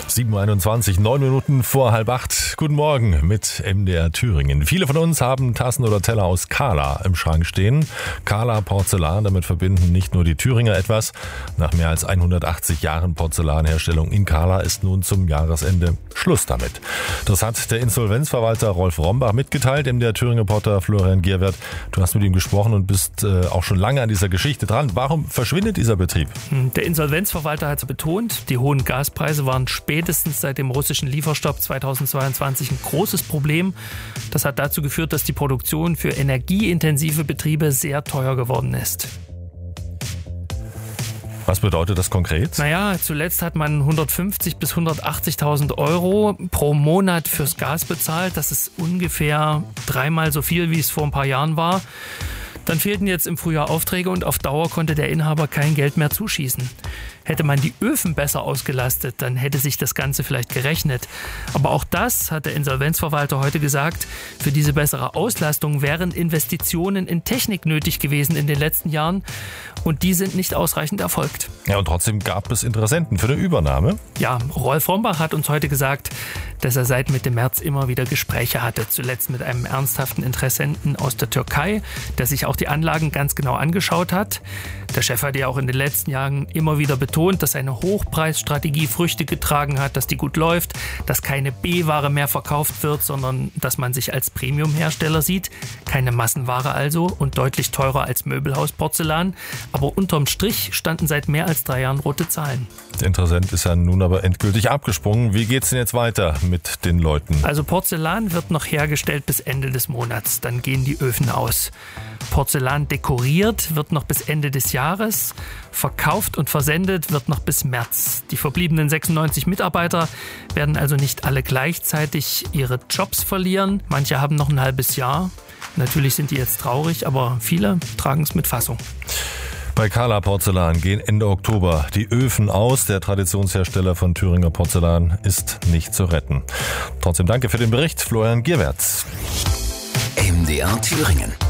7:21, 9 Minuten vor 7:30. Guten Morgen mit MDR Thüringen. Viele von uns haben Tassen oder Teller aus Kala im Schrank stehen. Kala Porzellan, damit verbinden nicht nur die Thüringer etwas. Nach mehr als 180 Jahren Porzellanherstellung in Kala ist nun zum Jahresende Schluss damit. Das hat der Insolvenzverwalter Rolf Rombach mitgeteilt. MDR Thüringen-Reporter Florian Gierwert, du hast mit ihm gesprochen und bist auch schon lange an dieser Geschichte dran. Warum verschwindet dieser Betrieb? Der Insolvenzverwalter hat betont, die hohen Gaspreise waren spätestens seit dem russischen Lieferstopp 2022 ein großes Problem. Das hat dazu geführt, dass die Produktion für energieintensive Betriebe sehr teuer geworden ist. Was bedeutet das konkret? Zuletzt hat man 150.000 bis 180.000 Euro pro Monat fürs Gas bezahlt. Das ist ungefähr dreimal so viel, wie es vor ein paar Jahren war. Dann fehlten jetzt im Frühjahr Aufträge und auf Dauer konnte der Inhaber kein Geld mehr zuschießen. Hätte man die Öfen besser ausgelastet, dann hätte sich das Ganze vielleicht gerechnet. Aber auch das hat der Insolvenzverwalter heute gesagt. Für diese bessere Auslastung wären Investitionen in Technik nötig gewesen in den letzten Jahren. Und die sind nicht ausreichend erfolgt. Ja, und trotzdem gab es Interessenten für eine Übernahme. Ja, Rolf Rombach hat uns heute gesagt, dass er seit Mitte März immer wieder Gespräche hatte. Zuletzt mit einem ernsthaften Interessenten aus der Türkei, der sich auch die Anlagen ganz genau angeschaut hat. Der Chef hat ja auch in den letzten Jahren immer wieder betont, dass seine Hochpreisstrategie Früchte getragen hat, dass die gut läuft, dass keine B-Ware mehr verkauft wird, sondern dass man sich als Premium-Hersteller sieht. Keine Massenware also und deutlich teurer als Möbelhausporzellan. Aber unterm Strich standen seit mehr als 3 Jahren rote Zahlen. Der Interessent ist ja nun aber endgültig abgesprungen. Wie geht's denn jetzt weiter mit den Leuten? Also Porzellan wird noch hergestellt bis Ende des Monats. Dann gehen die Öfen aus. Porzellan dekoriert wird noch bis Ende des Jahres. Verkauft und versendet wird noch bis März. Die verbliebenen 96 Mitarbeiter werden also nicht alle gleichzeitig ihre Jobs verlieren. Manche haben noch ein halbes Jahr. Natürlich sind die jetzt traurig, aber viele tragen es mit Fassung. Bei Kala Porzellan gehen Ende Oktober die Öfen aus. Der Traditionshersteller von Thüringer Porzellan ist nicht zu retten. Trotzdem danke für den Bericht, Florian Gierwert. MDR Thüringen.